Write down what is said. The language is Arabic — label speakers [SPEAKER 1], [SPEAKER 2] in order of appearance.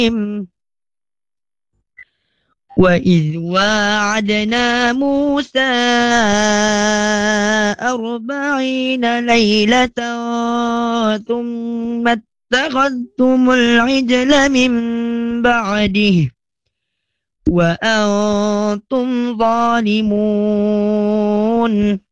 [SPEAKER 1] وإذ واعدنا موسى 40 ليلة ثم اتخذتم العجل من بعده وأنتم ظالمون